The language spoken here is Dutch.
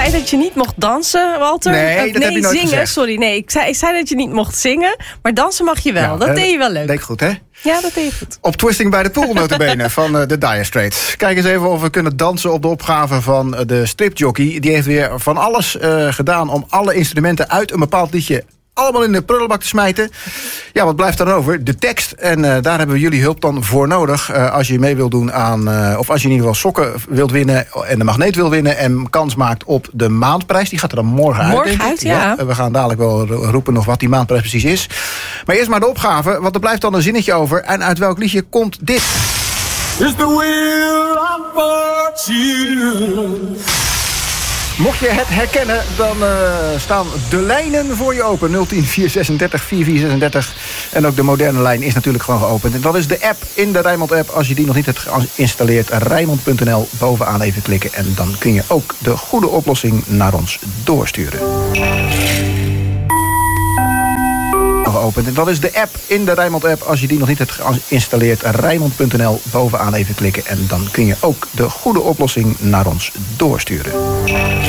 zei dat je niet mocht dansen, Walter. Nee, dat heb je nooit zingen. gezegd. Sorry, nee. Ik zei dat je niet mocht zingen, maar dansen mag je wel. Ja, dat deed je wel leuk. Deed ik goed, hè? Ja, dat deed je goed. Op Twisting by the Pool, notabene, van de Dire Straits. Kijk eens even of we kunnen dansen op de opgave van de stripjockey. Die heeft weer van alles gedaan om alle instrumenten uit een bepaald liedje allemaal in de prullenbak te smijten. Ja, wat blijft dan over? De tekst. En daar hebben we jullie hulp dan voor nodig. Als je mee wilt doen aan, of als je in ieder geval sokken wilt winnen en de magneet wil winnen en kans maakt op de maandprijs. Die gaat er dan morgen uit. Morgen uit, ja. We gaan dadelijk wel roepen nog wat die maandprijs precies is. Maar eerst maar de opgave, want er blijft dan een zinnetje over. En uit welk liedje komt dit? It's the will of fortune. Mocht je het herkennen, dan staan de lijnen voor je open. 010 436 4436. En ook de moderne lijn is natuurlijk gewoon geopend. En dat is de app in de Rijnmond-app. Als je die nog niet hebt geïnstalleerd, Rijnmond.nl, bovenaan even klikken. En dan kun je ook de goede oplossing naar ons doorsturen. Geopend. En dat is de app in de Rijnmond-app. Als je die nog niet hebt geïnstalleerd, Rijnmond.nl, bovenaan even klikken. En dan kun je ook de goede oplossing naar ons doorsturen.